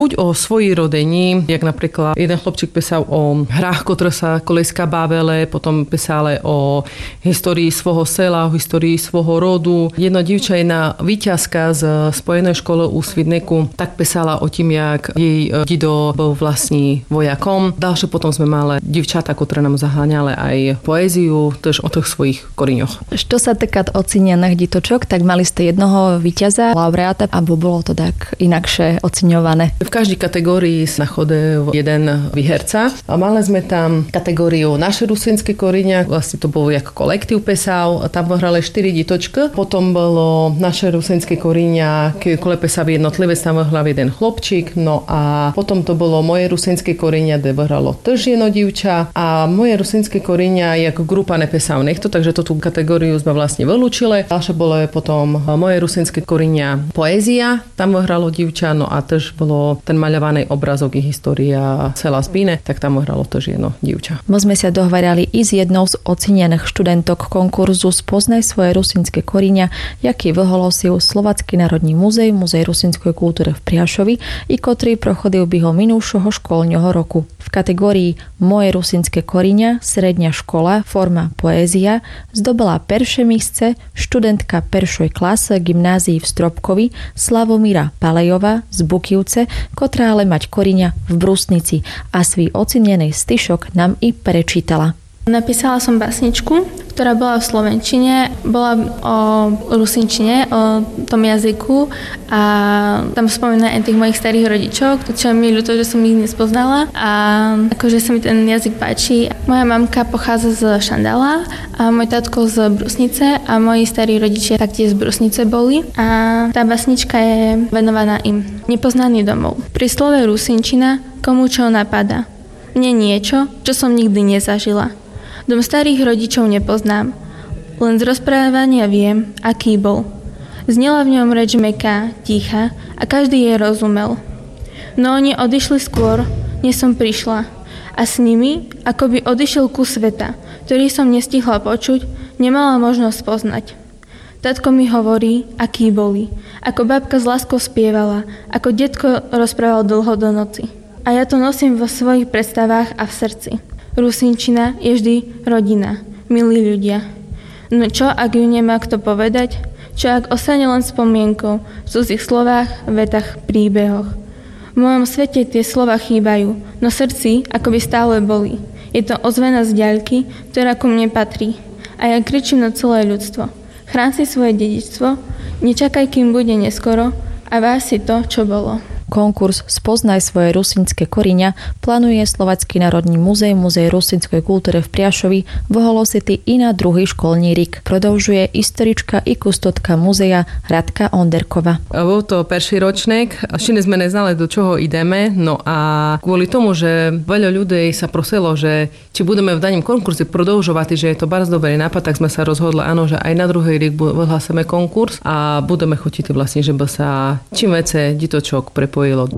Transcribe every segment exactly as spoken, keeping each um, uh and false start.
buď o svojí rodení, jak napríklad jeden chlopčík písal o hrách, ktoré sa koleská bavele, potom písal o histórii svojho sela, o histórii svojho rodu. Jedno dievča, jedna víťazka z spojenej školy u Svidneku, tak písala o tým, jak jej dido bol vlastní vojakom. Ďalšie potom sme mali dievčatá, ktoré nám zaháňali aj poéziu, tiež o tých svojich koriňoch. Čo sa týka ocenených ditočok, tak mali ste jednoho víťaza, laureáta, alebo bolo to tak inakšie oceňované? V každej kategórii sa nachodil jeden výherca. A mali sme tam kategóriu naše rusínske koriňa, vlastne to bolo ako kolektív pesal, tam hrali štyri ditočky. Potom bolo naše rusínske koriňa, kole pesal jednotlivé, tam hral jeden chlopčík, no a potom to bolo moje rusínske koriňa, kde hralo tiež jedno dievča a moje rusínske koriňa ako grupa nepesal nechto, takže to tú kategóriu sme vlastne vylúčili. Ďalšie bolo potom moje rusínske koriňa poézia, tam hralo dievča, no a tiež bolo ten maľovaný obrazok i história sela Zbíne, tak tam hralo tiež jedno dievča. My sme sa dohovorili i s jednou z ocenených študentok konkurzu Spoznaj svoje rusínske koriňa, jaký vyhlásil Slovenský národný muzej, Muzej rusínskej kultúry v Priašovi, i ktorý prochodil během minulšieho školního roku. V kategórii Moje rusínske koriňa, sredňa škola, forma poézia zdobila perše místce študentka peršoj klase gymnázii v Stropkovi Slavomíra Palejová z Bukivce, ktorá ale mať koriňa v Brusnici a svý ocenený styšok nám i prečítala. Napísala som básničku, ktorá bola v slovenčine, bola o rusinčine, o tom jazyku a tam spomína aj tých mojich starých rodičov, čo mi ľúto, že som ich nespoznala a akože sa mi ten jazyk páči. Moja mamka pochádza z Šandala a môj tatko z Brusnice a moji starí rodičia taktiež z Brusnice boli a tá básnička je venovaná im. Nepoznaný domov. Pri slove rusinčina komu čo napadá? Mne niečo, čo som nikdy nezažila. Dom starých rodičov nepoznám, len z rozprávania viem, aký bol. Znela v ňom reč mäkká, tichá a každý jej rozumel. No oni odišli skôr, než som prišla a s nimi, ako by odišiel kus sveta, ktorý som nestihla počuť, nemala možnosť poznať. Tatko mi hovorí, aký boli, ako babka s láskou spievala, ako detko rozprával dlho do noci. A ja to nosím vo svojich predstavách a v srdci. Rusinčina je vždy rodina, milí ľudia. No čo, ak ju nemá kto povedať? Čo, ak ostane len spomienkou v cudzích slovách, vetách, príbehoch? V mojom svete tie slova chýbajú, no srdci ako by stále boli. Je to ozvena z diaľky, ktorá ku mne patrí. A ja kričím na celé ľudstvo. Chrán si svoje dedičstvo, nečakaj, kým bude neskoro a váž si to, čo bolo. Konkurs Spoznaj svoje rusínske koriňa plánuje Slovenský národný muzej, Muzej rusínskej kultúry v Priašovi v Holosity i na druhý školní rik. Prodlžuje historička i kustotka muzeja Radka Onderkova. Bol to perší ročník, ešte sme neznali, do čoho ideme, no a kvôli tomu, že veľa ľudí sa prosilo, že či budeme v danom konkurze prodlžovať, že je to bardzo dobrý nápad, tak sme sa rozhodli, áno, že aj na druhý rik vyhlásime konkurs a budeme chutiť vlastne, že by sa čím vece ditočok prepojilo.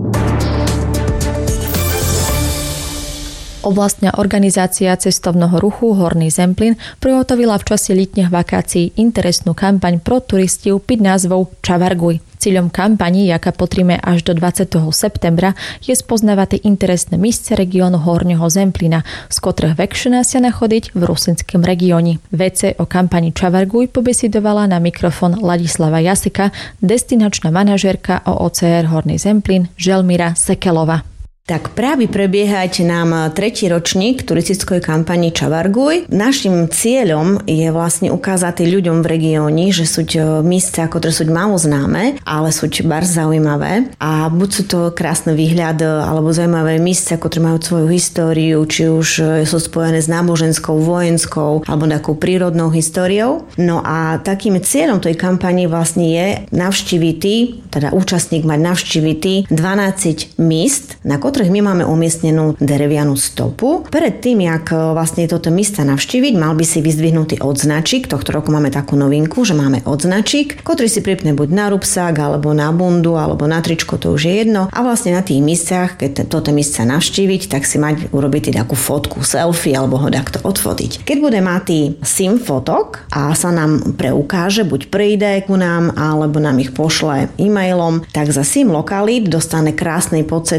Oblastná organizácia cestovného ruchu Horný Zemplín prihotovila v čase letných vakácií interesnú kampaň pro turistov pod názvou Čavarguj. Cíľom kampani, jaká potríme až do dvadsiateho septembra, je spoznávať interesné místce regiónu Horného Zemplína, z ktorých väčšina sa nachodiť v rusinskom regióne. Vece o kampani Čavarguj pobesidovala na mikrofón Ladislava Jasika, destinačná manažérka o ó cé er Horný Zemplín Želmíra Sekelová. Tak práve prebiehať nám tretí ročník turistickej kampani Čavarguj. Našim cieľom je vlastne ukázať ľuďom v regióne, že sú místa, ktoré sú málo známe, ale sú bar zaujímavé. A buď sú to krásne výhľad alebo zaujímavé místa, ktoré majú svoju históriu, či už sú spojené s náboženskou, vojenskou alebo nejakou prírodnou históriou. No a takým cieľom tej kampani vlastne je navštíviť, teda účastník mať navštíviť dvanásť míst, na ktorých my máme umiestnenú drevianu stopu. Pred tým, jak vlastne toto miesta navštíviť, mal by si vyzdvihnutý odznačík. Tohto roku máme takú novinku, že máme odznačík, ktorý si pripne buď na rúbsak, alebo na bundu, alebo na tričko, to už je jedno. A vlastne na tých miestach, keď toto miesta navštíviť, tak si mať urobiť takú fotku, selfie, alebo ho takto odfotiť. Keď bude mať tý sim fotok a sa nám preukáže, buď príde ku nám, alebo nám ich pošle e-mailom, tak za sim lokalít dostane krásny pocit